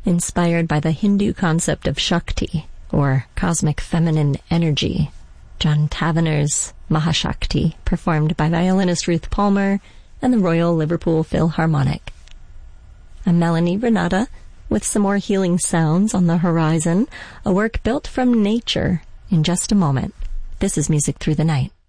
inspired by the Hindu concept of Shakti, or cosmic feminine energy. John Tavener's Mahashakti, performed by violinist Ruth Palmer and the Royal Liverpool Philharmonic. I'm Melanie Renata, with some more healing sounds on the horizon, a work built from nature in just a moment. This is Music Through the Night.